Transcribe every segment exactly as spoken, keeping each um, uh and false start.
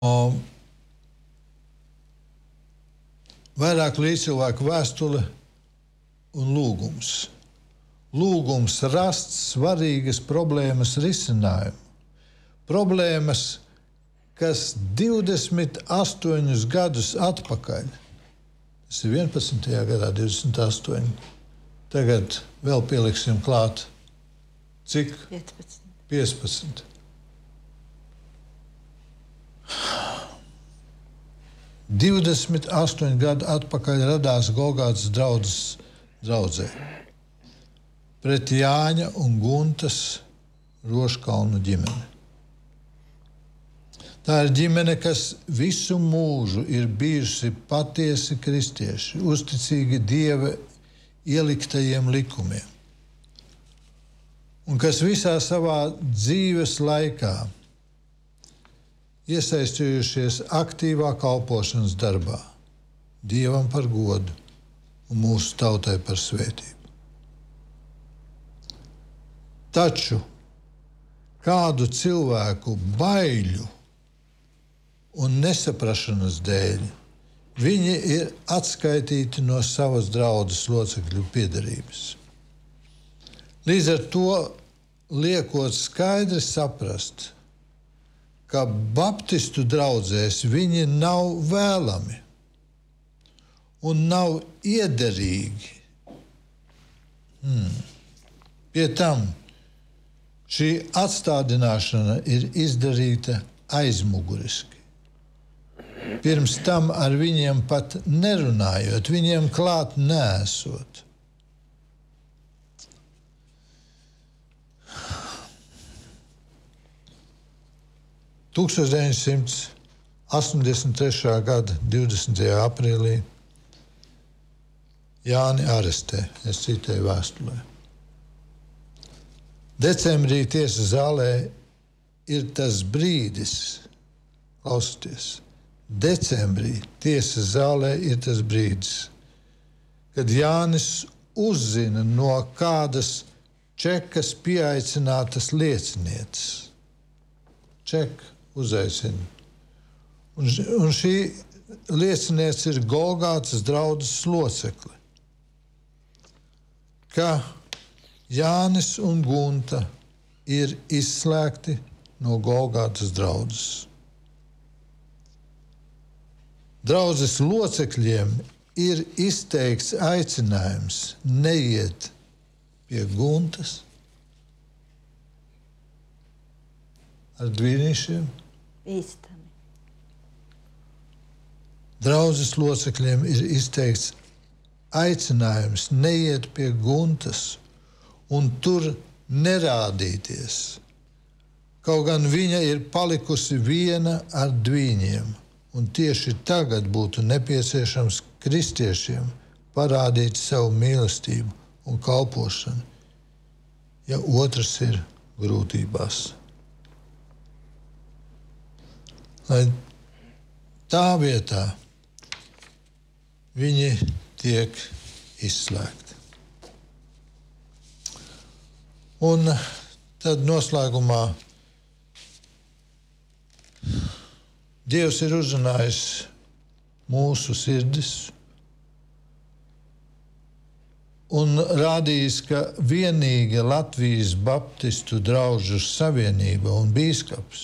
O, vairāk līdzcilvēku vēstule un lūgums. Lūgums rast svarīgas problēmas risinājumu. Problēmas, kas divdesmit astoņus gadus atpakaļ, tas ir vienpadsmitajā gadā, divdesmit astoņi, tagad vēl pieliksim klāt, cik? piecpadsmit. piecpadsmit. divdesmit astoņi gadu atpakaļ radās Golgātas draudzes draudzē pret Jāņa un Guntas Roškalnu ģimeni. Tā ir ģimene, kas visu mūžu ir bijusi patiesi kristieši, uzticīgi Dieva ieliktajiem likumiem, un kas visā savā dzīves laikā iesaistījušies aktīvā kalpošanas darbā, Dievam par godu un mūsu tautai par svētību. Taču kādu cilvēku baiļu un nesaprašanas dēļ viņi ir atskaitīti no savas draudzes locekļu piederības. Līdz ar to liekot skaidri saprast, ka baptistu draudzēs viņi nav vēlami un nav iederīgi. Hmm. Pie tam šī atstādināšana ir izdarīta aizmuguriski. Pirms tam ar viņiem pat nerunājot, viņiem klāt neesot. tūkstoš deviņsimt astoņdesmit trešā gada divdesmitajā aprīlī Jāni arestē, es citēju vēstulē. Decembrī tiesas zālē ir tas brīdis, klausieties, decembrī tiesas zālē ir tas brīdis, kad Jānis uzzina no kādas Čekas pieaicinātas liecinieces. Čeka uzaicina. Un, un šī lieciniece ir Golgātas draudzes locekle, ka Jānis un Gunta ir izslēgti no Golgātas draudzes. Draudzes locekļiem ir izteikts aicinājums neiet pie Guntas ar dvīnīšiem. Bīstami. Draudzes locekļiem ir izteikts aicinājums neiet pie Guntas un tur nerādīties. Kaut gan viņa ir palikusi viena ar dvīņiem, un tieši tagad būtu nepieciešams kristiešiem parādīt savu mīlestību un kalpošanu, ja otrs ir grūtībās. Lai tā vietā viņi tiek izslēgti. Un tad noslēgumā Dievs ir uzrunājis mūsu sirdis un rādījis, ka vienīgi Latvijas Baptistu draužu savienība un bīskaps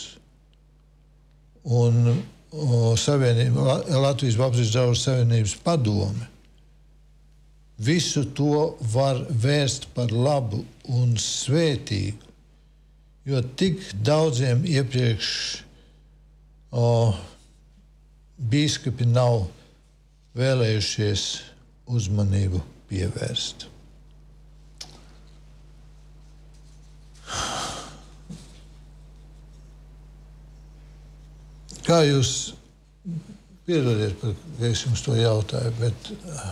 un o, savienība, Latvijas Baptistu draužu savienības padome visu to var vērst par labu un svētīgu, jo tik daudziem iepriekš o, bīskapi nav vēlējušies uzmanību pievērst. Kā jūs piedodiet, ka es jums to jautāju, bet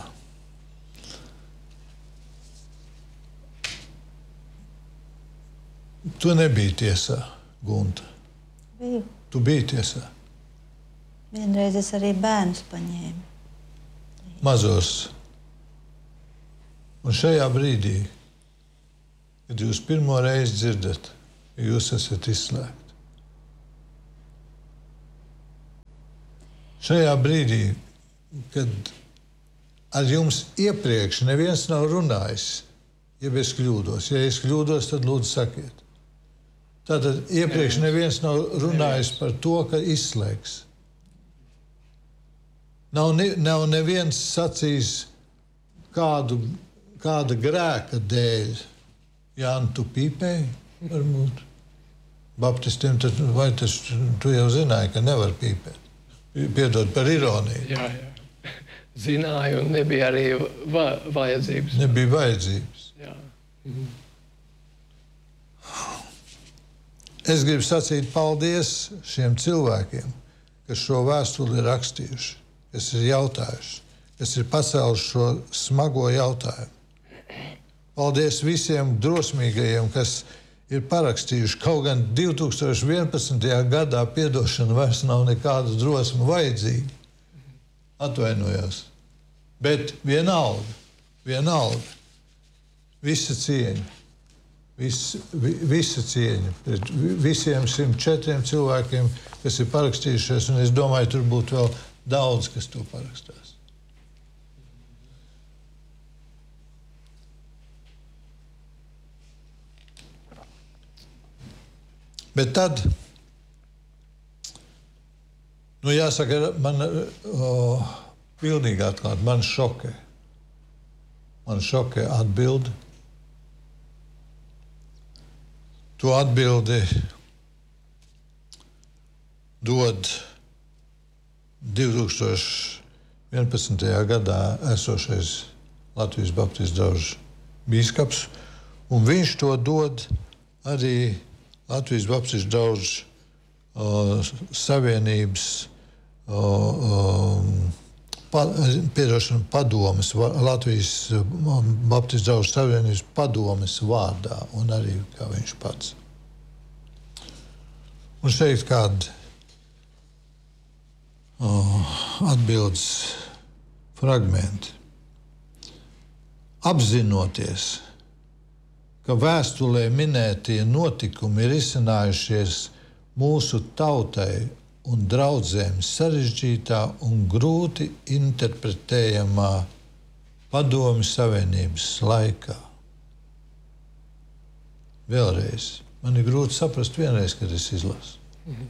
tu nebija tiesā, Gunta. Biju. Tu biji tiesā. Vienreiz es arī bērnus paņēmu. Mazos. Un šajā brīdī, kad jūs pirmo reizi dzirdat, ka jūs esat izslēgti, šajā brīdī, kad ar jums iepriekš neviens nav runājis, ja es kļūdos. Ja es kļūdos, tad lūdzu sakiet. Tātad iepriekš neviens nav runājis par to, ka izslēgs. Nav, ne, nav neviens sacījis kādu, kāda grēka dēļ. Jāni, tu pīpēji, varbūt. Baptistiem, tad, vai tas, tu jau zināji, ka nevar pīpēt. Piedod par ironiju. Jā, jā. Zināju, un nebija arī va vajadzības. Nebija vajadzības. Jā. Mhm. Es gribu sacīt paldies šiem cilvēkiem, kas šo vēstuli ir rakstījuši, kas ir jautājuši, kas ir pacēluši šo smago jautājumu. Paldies visiem drosmīgajiem, kas ir parakstījuši. Kaut gan divi tūkstoši vienpadsmitajā gadā piedošana vairs nav nekāda drosma vajadzīga. Atvainojos. Bet vienalga, vienalga, visa cieņa. Vis, vi, visa cieņa pret visiem simt četriem cilvēkiem, kas ir parakstījušies, un es domāju, tur būtu vēl daudz, kas to parakstās. Bet tad, nu jāsaka, man o, pilnīgi atklāt, man šokē. Man šokē atbildi. To atbildi dod divi tūkstoši vienpadsmitajā gadā esošais Latvijas Baptistu draugu bīskaps, un viņš to dod arī Latvijas Baptistu draugu uh, savienības uh, um, pa, piedošana padomes, Latvijas Baptistu draugu savienības padomes vārdā, un arī kā viņš pats. Un šeit kādi uh, atbildes fragmenti. Apzinoties, ka vēstulē minētie notikumi ir izcinājušies mūsu tautai un draudzēm sarežģītā un grūti interpretējamā Padomju Savienības laikā. Vēlreiz, man ir grūti saprast vienreiz, kad es izlasu. Mhm.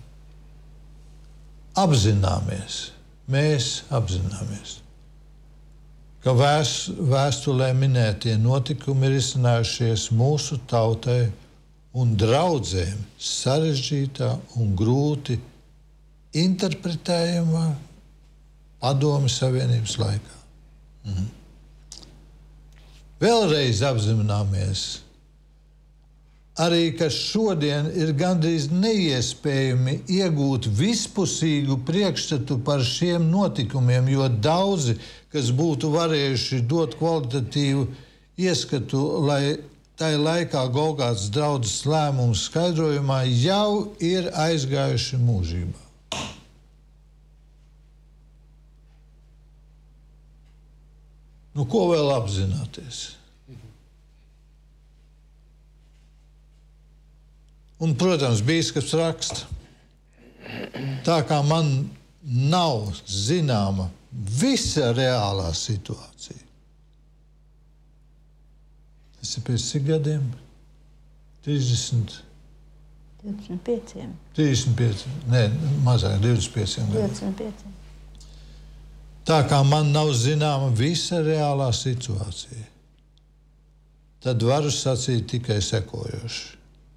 Apzināmies, mēs apzināmies, ka vēst, vēstulē minētie notikumi ir izcinājušies mūsu tautai un draudzēm sarežģītā un grūti interpretējamā Padomju Savienības laikā. Mhm. Vēlreiz apzināmies arī, ka šodien ir gandrīz neiespējami iegūt vispusīgu priekšstatu par šiem notikumiem, jo daudzi, kas būtu varējuši dot kvalitatīvu ieskatu, lai tai laikā Golgātas draudzes lēmumu skaidrojumā, jau ir aizgājuši mūžībā. Nu, ko vēl apzināties? Un, protams, bīskaps raksta, tā kā man nav zināma visa reālā situācija. Tas ir pēc cik gadiem? trīsdesmit. divdesmit pieciem. trīsdesmit pieci, nē, mazāk, divdesmit pieciem gadiem. divdesmit pieciem. Tā kā man nav zināma visa reālā situācija, tad varu sacīt tikai sekojoši.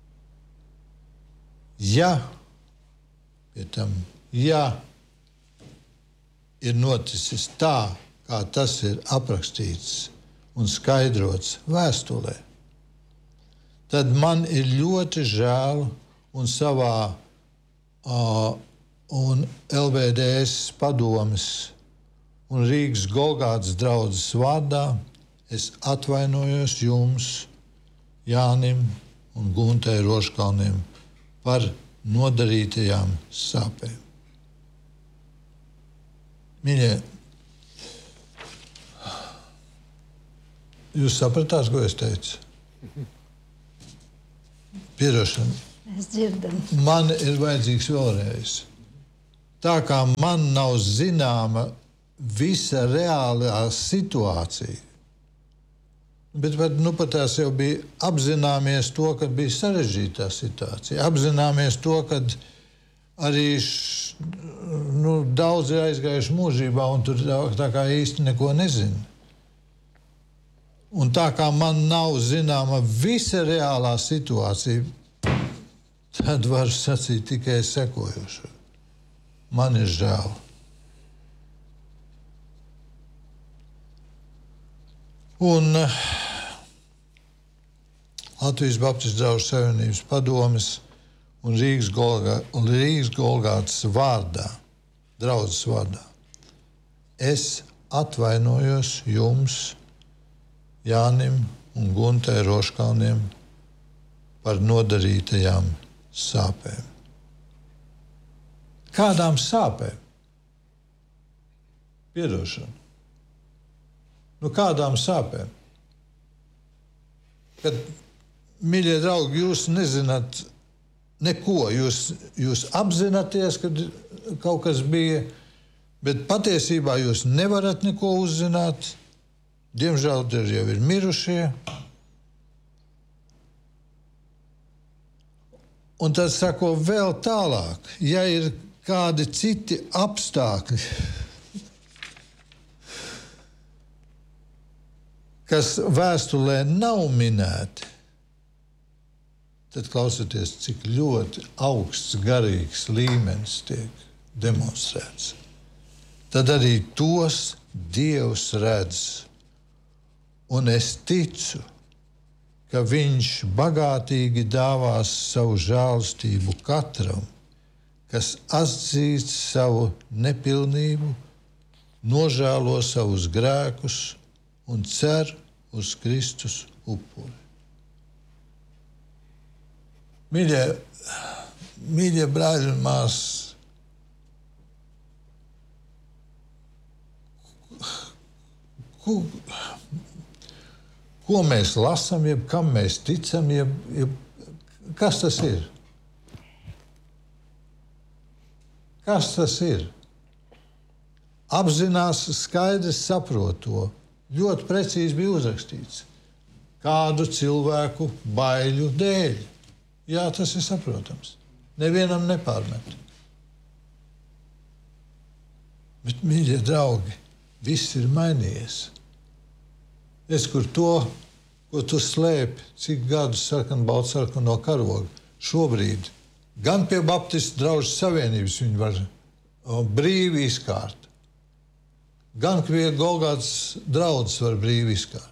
Ja, pie tam, ja ir noticis tā, kā tas ir aprakstīts un skaidrots vēstulē, tad man ir ļoti žēl un savā uh, un L B D S padomes un Rīgas Golgātas draudzes vārdā es atvainojos jums, Jānim un Guntai Roškalnim, par nodarītajām sāpēm. Mīļie, jūs sapratāt, ko es teicu? Piedošana. Mēs dzirdam. Man ir vajadzīgs vēlreiz. tā kā man nav zināma visa reālā situācija, bet nu, pat tās jau bija apzināmies to, ka bija sarežģītā situācija. Apzināmies to, ka arī š, nu, daudzi ir aizgājuši mūžībā un tur tā, tā kā īsti neko nezina. Un tā kā man nav zināma visa reālā situācija, tad var sacīt tikai sekojošo. Man ir žēl. Un Latvijas Baptistu draugu savienības padomes un Rīgas, Golgā, Rīgas Golgātas vārdā, draudzes vārdā, es atvainojos jums, Jānim un Guntai Roškalniem, par nodarītajām sāpēm. Kādām sāpēm? Piedošana. Nu, kādām sāpēm? Kad, mīļie draugi, jūs nezināt neko. Jūs, jūs apzināties, ka kaut kas bija, bet patiesībā jūs nevarat neko uzzināt. Diemžēl tie jau ir mirušie. Un tad sako vēl tālāk, ja ir kādi citi apstākļi, kas vēstulē nav minēti, tad klausieties, cik ļoti augsts garīgs līmenis tiek demonstrēts. Tad arī tos Dievs redz. Un es ticu, ka viņš bagātīgi dāvās savu žēlastību katram, kas atzīst savu nepilnību, nožēlo savus grēkus un cer uz Kristus upuri. Mīļie, mīļie brāļi un māsas, ko, ko mēs lasām, jeb kam mēs ticam, jeb, jeb kas tas ir? Kas tas ir? Apzinās, skaidri saprot to. Ļoti precīzi bija uzrakstīts. Kādu cilvēku baiļu dēļ. Jā, tas ir saprotams. Nevienam nepārmet. Bet, mīļie draugi, viss ir mainījies. Es, kur to, ko tu slēpi, cik gadus sarkan, balts sarkan no karoga, šobrīd gan pie Baptistu draugu savienības viņi var o, brīvi izkārt. Gan pie Golgātas draudzes var brīvi izkārt.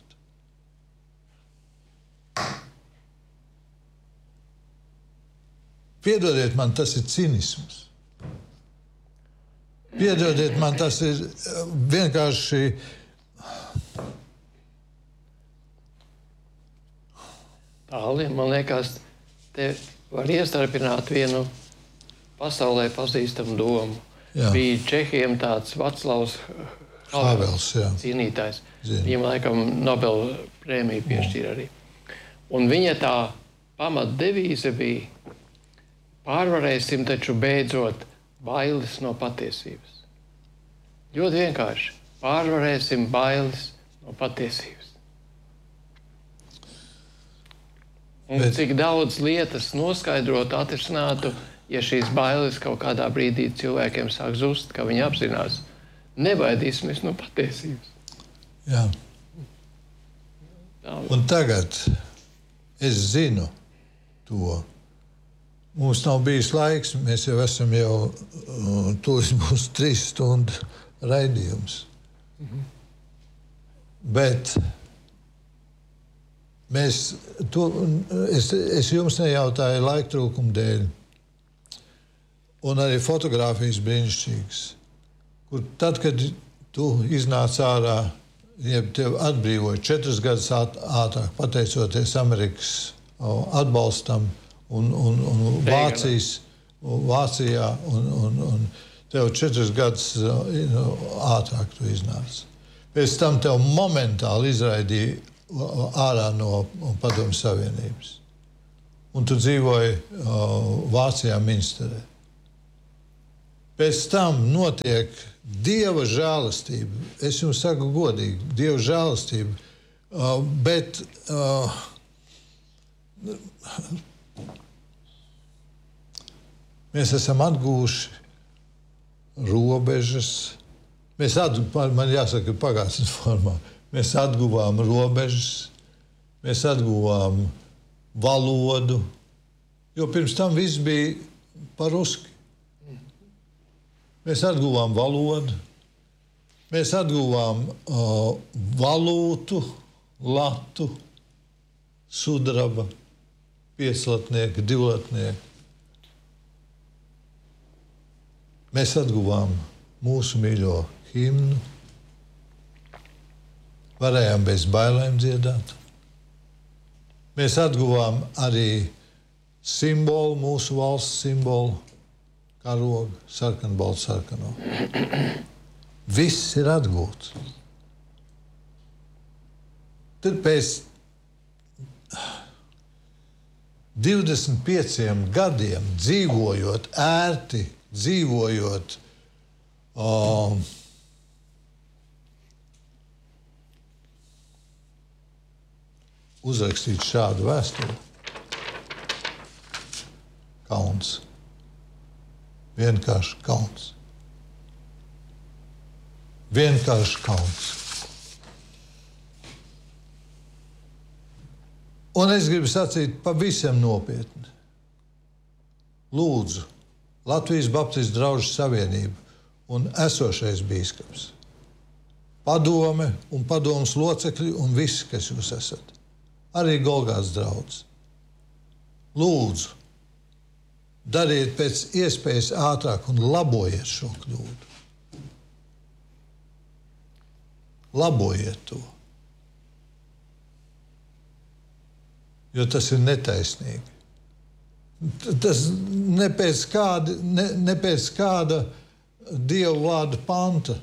Piedodiet man, tas ir cinisms. Piedodiet man, tas ir vienkārši Tāli, man liekas, te var iestarpināt vienu pasaulē pazīstamu domu. Jā. Bija Čehiem tāds Vaclavs Havels, cīnītājs. Zinu. Viņam laikam Nobela prēmiju piešķīra arī. Un viņa tā pamatdevīze bija: pārvarēsim taču beidzot bailes no patiesības. Ļoti vienkārši. Pārvarēsim bailes no patiesības. Un Bet... cik daudz lietas noskaidrotu, atrisinātu, ja šīs bailes kaut kādā brīdī cilvēkiem sāk zust, ka viņi apzinās, nebaidīsimies no patiesības. Jā. Tā. Un tagad es zinu to. Mums nav bijis laiks, mēs jau esam jau uh, tūs būs trīs stundu raidījums. Mhm. Bet mēs to, es, es jums nejautāju laika trūkuma dēļ. Un arī fotogrāfijas brīnišķīgas, kur tad, kad tu iznāc ārā, jeb tev atbrīvoja četras gadus ātrāk, pateicoties Amerikas atbalstam un, un, un Vācijas, Vācijā, un, un, un tev četras gadus ātrāk tu iznāc. Pēc tam tev momentāli izraidīja ārā no Padomju Savienības. Un tu dzīvoji Vācijā, Minsterē. Pēc tam notiek Dieva žēlastība. Es jums saku godīgi, Dieva žēlastība. Uh, bet uh, mēs esam atguvuši robežas. Mēs atguvām, man jāsaka, pagātnes formā. Mēs atguvām robežas, mēs atguvām valodu, jo pirms tam viss bija paruski. Mēs atguvām valodu, mēs atguvām uh, valūtu, latu, sudraba, pieslatnieku, divlatnieku. Mēs atguvām mūsu mīļo himnu, varējām bez bailēm dziedāt. Mēs atguvām arī simbolu, mūsu valsts simbolu, karogu, sarkanu, baltu, sarkano. Viss ir atgūts. Tad pēc divdesmit pieciem gadiem dzīvojot ērti, dzīvojot um, uzrakstīt šādu vēstuli. Kauns. Vienkārši kauns. Vienkārši kauns. Un es gribu sacīt pavisam nopietni. Lūdzu, Latvijas Baptistu draugu savienība un esošais bīskaps, padome un padomes locekļi un visi, kas jūs esat, arī Golgātas draugs. Lūdzu, dariet pēc iespējas ātrāk un labojiet šo kļūdu. Labojiet to. Jo tas ir netaisnīgi. Tas ne pēc kāda, ne, ne pēc kāda Dieva vārda panta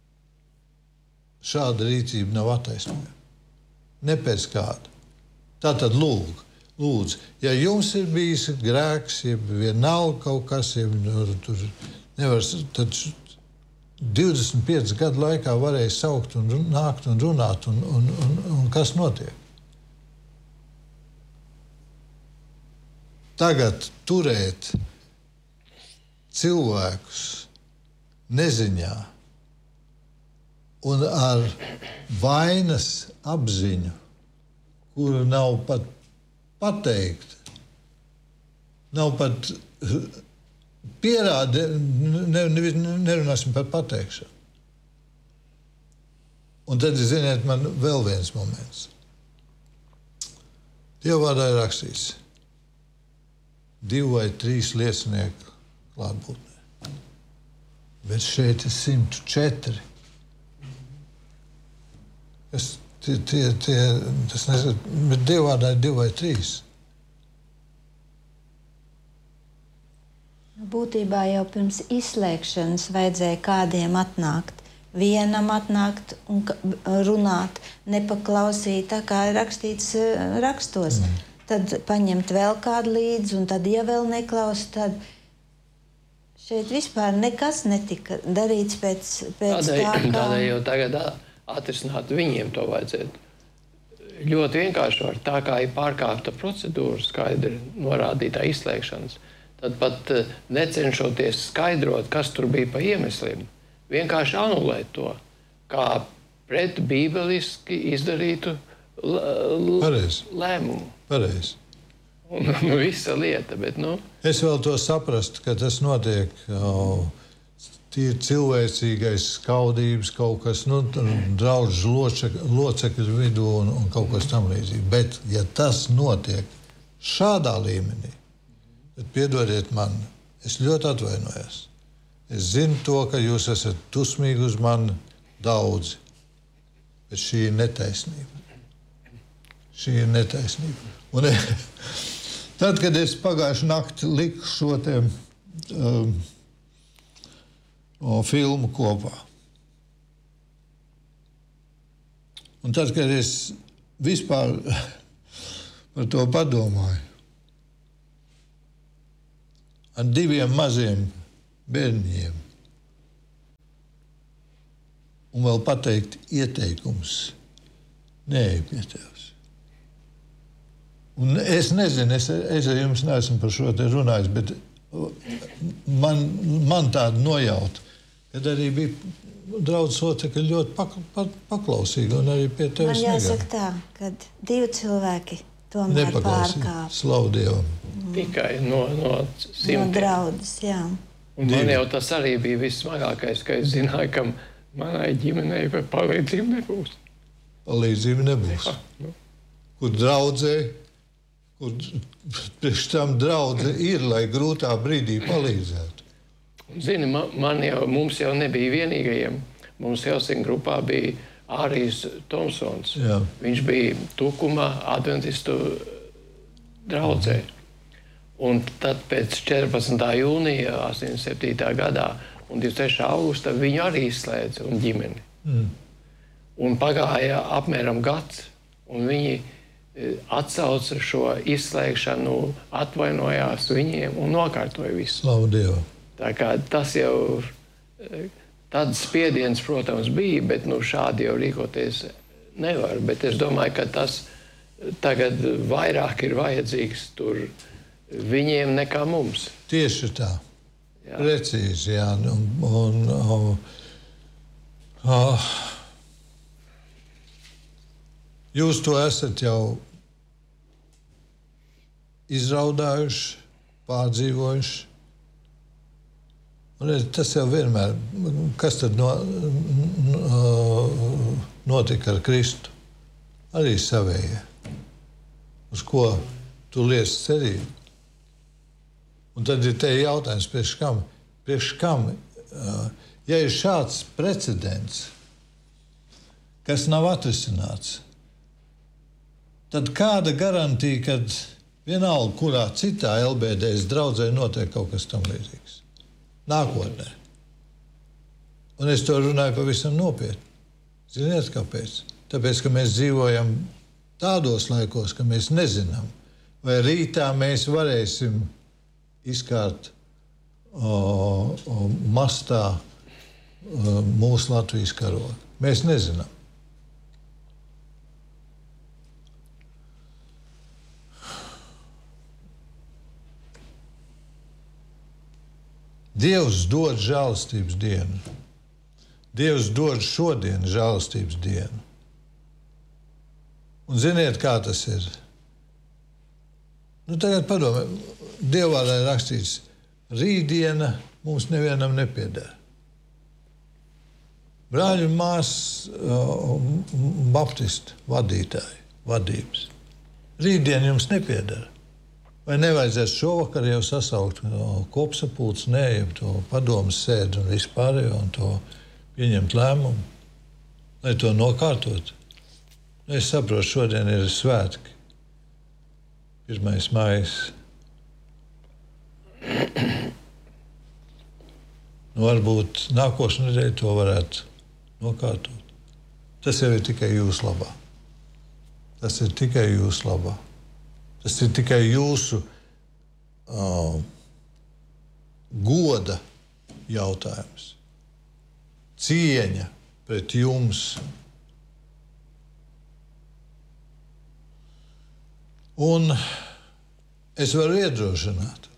šāda rīcība nav attaisnojama. Ne pēc kāda. Tātad lūg, lūdzu, ja jums ir bijis grēks, ja vienalga kaut kas, ja tur nevar, tad divdesmit pieci gadu laikā varēja saukt un nākt un runāt, un, un, un, un kas notiek? Tagad turēt cilvēkus neziņā un ar vainas apziņu, kuru nav pat pateikt, nav pat pierādi, ne, ne, nerunāsim par pateikšanu. Un tad, ziniet, man vēl viens moments. Dieva vārdā ir rakstīts, divi vai trīs liecinieku klātbūtnē. Bet šeit ir simt četri. Es, tie, tie, tie, tas nezinu, bet Dieva vārdā ir divi vai trīs. Būtībā jau pirms izslēgšanas vajadzēja kādiem atnākt. Vienam atnākt un runāt, nepaklausīt, tā kā ir rakstīts rakstos. Mm. Tad paņemt vēl kādu līdzi, un tad, ja vēl neklaus, tad šeit vispār nekas netika darīts pēc, pēc tādēļ, tā, kā... Tādēļ jau tagad atrisināt viņiem to vajadzētu. Ļoti vienkārši var, tā kā ir pārkāpta procedūra, skaidri norādītā izslēgšanas, tad pat necenšoties skaidrot, kas tur bija pa iemesliem, vienkārši anulēt to, kā pret bībeliski izdarītu lēmumu. Pareizi. Un visa lieta, bet, nu... Es vēl to saprastu, ka tas notiek jau tīri cilvēcīgais skaudības, kaut kas, nu, draudžu locekļu vidū un, un kaut kas tam līdzīgi. Bet, ja tas notiek šādā līmenī, tad piedodiet man, es ļoti atvainojos. Es zinu to, ka jūs esat dusmīgi uz mani daudzi, bet šī ir netaisnība. Šī ir netaisnība. Un tad, kad es pagājušu nakti liku šo te um, o, filmu kopā, un tad, kad es vispār par to padomāju, ar diviem maziem bērniem un vēl pateikt ieteikums, neej pie tevis. Un es nezinu, es, es ar jums neesmu par šo te runājis, bet man, man tāda nojauta, kad arī bija draudzes locekļi ļoti pak, pak, paklausīgi un arī pie tevis Man jāsaka tā, kad divi cilvēki tomēr pārkāp. Slavu Dievam. Mm. Tikai no, no simtiem. No draudzes, jā. Un man jau tas arī bija vissmagākais, ka es zināju, ka manai ģimenei palīdzība nebūs. Palīdzība nebūs. Jā, nu. Kur draudzē, kur priekš tam draudze ir, lai grūtā brīdī palīdzētu. Zini, man, man jau, mums jau nebija vienīgajiem. Mums Helsinku grupā bija Ārijs Tomsons. Jā. Viņš bija Tukumā adventistu draudzē. Un tad pēc četrpadsmitā jūnija astoņdesmit septītā gadā un divdesmit trešā augusta viņu arī izslēdza un ģimeni. Mm. Un pagāja apmēram gads, un viņi atsauca šo izslēgšanu, atvainojās viņiem un nokārtoja visu. Slavu Dievam. Tā kā tas jau tāds spiediens, protams, bija, bet nu, šādi jau rīkoties nevar. Bet es domāju, ka tas tagad vairāk ir vajadzīgs tur viņiem nekā mums. Tieši tā. Jā. Precīzi, jā. Un, un, uh, uh, jūs to esat jau izraudājuši, pārdzīvojuši. Un tas jau vienmēr, kas tad no, notika ar Kristu? Arī savējie. Uz ko tu liec cerību? Un tad ir te jautājums, priekš kam? Priekš kam? Ja ir šāds precedents, kas nav atrisināts, tad kāda garantija, kad vienalga, kurā citā L B D S draudzē notiek kaut kas tam līdzīgs? Nākotnē. Un es to runāju pavisam nopietni. Ziniet, kāpēc? Tāpēc, ka mēs dzīvojam tādos laikos, ka mēs nezinām, vai rītā mēs varēsim izkārt o, o, mastā o, mūsu Latvijas karogu. Mēs nezinām. Dievs dod žēlastības dienu. Dievs dod šodien žēlastības dienu. Un ziniet, kā tas ir? Nu, tagad padomē, Dievvārdā ir rakstīts, rītdiena mums nevienam nepieder. Brāļi un māsas baptistu vadītāji, vadības. Rītdiena jums nepieder. Vai nevajadzēs šovakar jau sasaukt no kopsapulces, nē, jau to padomas sēdi un vispārējo un to pieņemt lēmumu, lai to nokārtot? Es saprotu, šodien ir svētki. Pirmais maijs. Nu, varbūt nākošu nedēļu to varētu nokārtot. Tas jau ir tikai jūsu labā. Tas ir tikai jūsu labā. Tas ir tikai jūsu uh, goda jautājums. Cieņa pret jums. Un es varu iedrošināt.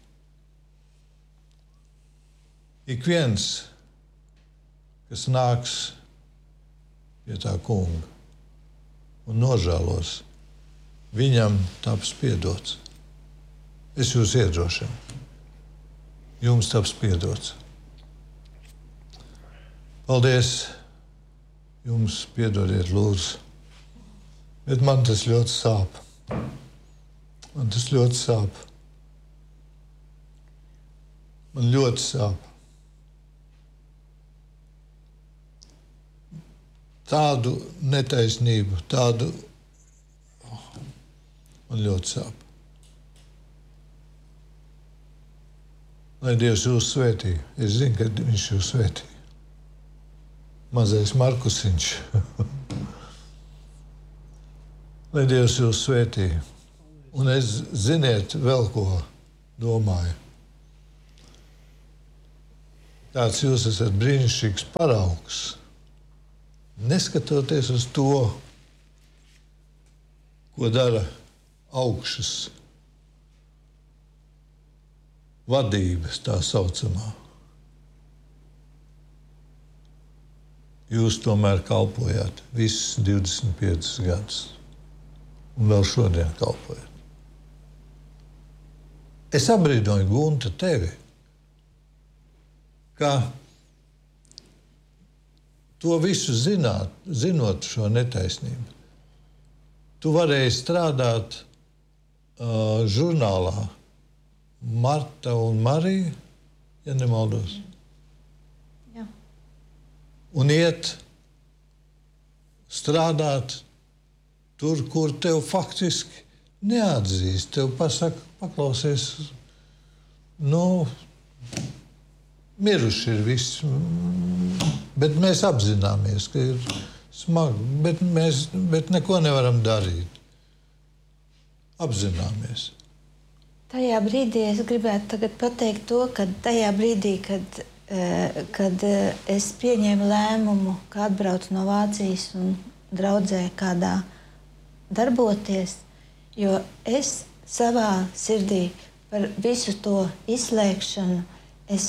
Ik viens, kas nāks pie tā kunga un nožēlos, viņam taps piedots. Es jūs iedrošinu. Jums taps piedots. Paldies. Jums piedodiet, lūdzu. Bet man tas ļoti sāp. Man tas ļoti sāp. Man ļoti sāp. Tādu netaisnību, tādu man ļoti sāp. Lai Dievs jūs svētī. Es zinu, ka viņš jūs svētī. Mazais Markusiņš. Lai Dievs jūs svētī. Un es ziniet vēl ko domāju. tāds jūs esat brīnišķīgs paraugs. Neskatoties uz to, ko dara augšas vadības tā saucamā. Jūs tomēr kalpojāt visus divdesmit piecus gadus. Un vēl šodien kalpojat. Es abrīnoju, Gunta, tevi, ka to visu zināt, zinot šo netaisnību, tu varēji strādāt uh, žurnālā Marta un Marija, ja nemaldos. Jā. Un iet strādāt tur, kur tev faktiski neatzīst. Tev pasaka, paklausies, nu, miruši ir viss, bet mēs apzināmies, ka ir smagi, bet mēs bet neko nevaram darīt. Apzināmies. Tajā brīdī es gribētu tagad pateikt to, ka tajā brīdī, kad, kad es pieņēmu lēmumu, ka atbraucu no Vācijas un draudzē kādā darboties, jo es savā sirdī par visu to izslēgšanu, es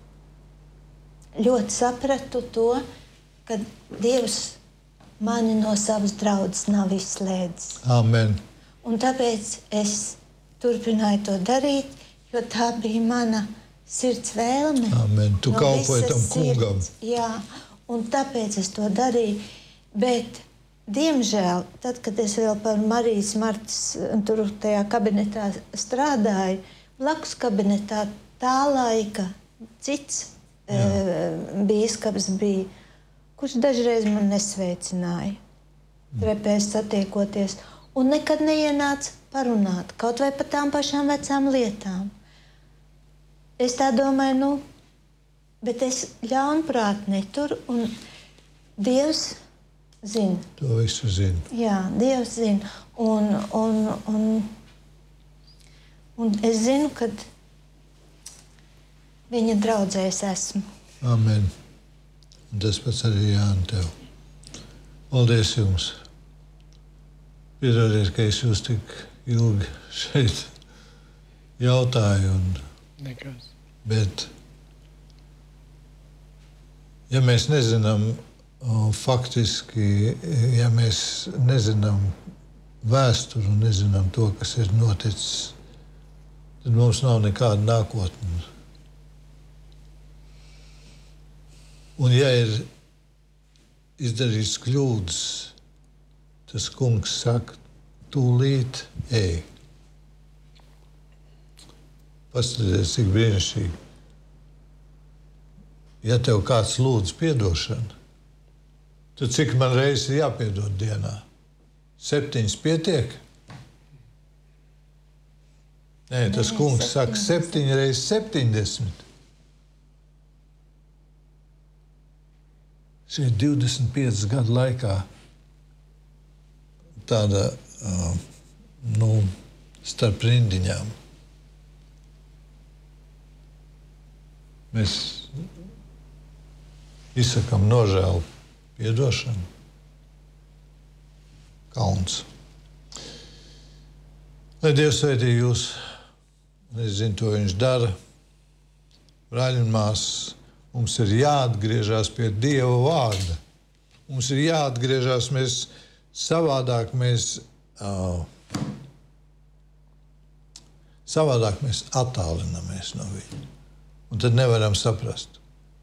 ļoti sapratu to, ka Dievs mani no savas draudzes nav izslēdzis. Amen. Un tāpēc es turpināju to darīt, jo tā bija mana sirds vēlme. Amen. Tu no kalpoji tam visas kungam. sirds. Jā, un tāpēc es to darīju. Bet, diemžēl, tad, kad es vēl par Marijas Martas tur tajā kabinetā strādāju, blakus kabinetā tā laika cits e, bīskaps bija, kurš dažreiz man nesveicināja, trepēs satiekoties, un nekad neienāca parunāt, kaut vai par tām pašām vecām lietām. Es tā domāju, nu, bet es ļaunprāt neturu, un Dievs zina. To visu zina. Jā, Dievs zina. Un, un, un, un es zinu, ka viņa draudzē es esmu. Amen. Un tas pats arī Jāni tev. Paldies jums. Piedodiet, ka es jūs tik ilgi šeit jautāju. Un, Nekas. bet, ja mēs nezinām o, faktiski, ja mēs nezinām vēsturi un nezinām to, kas ir noticis, tad mums nav nekāda nākotne. Un ja ir izdarīts kļūdas, tas kungs saka, tūlīt ej. Paskaties, cik brīnišķīgi. Ja tev kāds lūdz piedošanu, tad cik man reizes ir jāpiedod dienā? Septiņas pietiek? Nē, tas Nē, kungs saka septiņdesmit. septiņi reizes septiņdesmit. Šie divdesmit pieci gadu laikā tāda, uh, nu, starp rindiņām. Mēs izsakām nožēlu, piedošanu. Kauns. Lai Dievs svētī jūs, es zinu, to viņš dara. Brāļi un māsas, mums ir jāatgriežas pie Dieva vārda. Mums ir jāatgriežas, mēs savādāk mēs, uh, savādāk mēs attālinamies no viņa. Un tad nevaram saprast,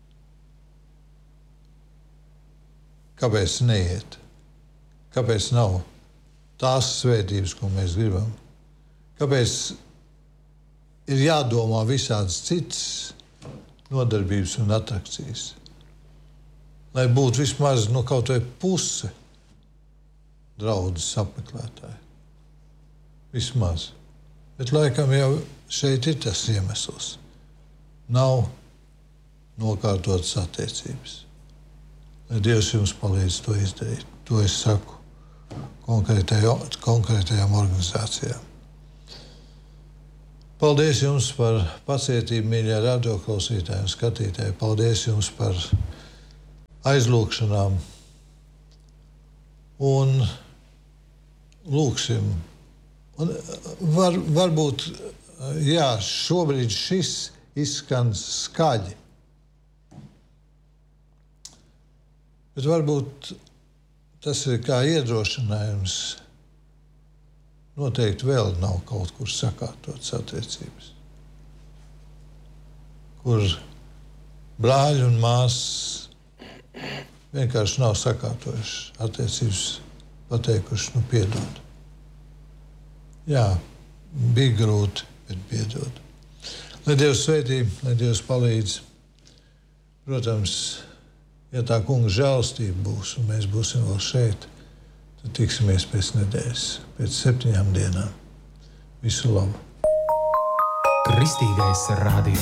kāpēc neiet, kāpēc nav tās svētības, ko mēs gribam, kāpēc ir jādomā visādas citas nodarbības un atrakcijas, lai būtu vismaz no kaut vai puse draudzes apmeklētāji. Vismaz. Bet laikam jau šeit ir tas iemesls. Nav nokārtotas attiecības. Lai Dievs jums palīdz to izdarīt. To es saku konkrētajām organizācijām. Paldies jums par pacietību, mīļie radioklausītāji un skatītāji. Paldies jums par aizlūgšanām. Un lūksim. Un var, varbūt, jā, šobrīd šis izskan skaļi. Bet varbūt tas ir kā iedrošinājums. Noteikti vēl nav kaut kur sakārtotas attiecības. Kur brāļi un māsas vienkārši nav sakārtojuši attiecības, pateikuši, nu piedod. Jā, bija grūti, bet piedod. Lai Dievs svētī, lai Dievs palīdz. Protams, ja tā kunga žēlastība būs un mēs būsim vēl šeit, tad tiksimies pēc nedēļas, pēc septiņām dienām. Visu labu! Kristīgais radio.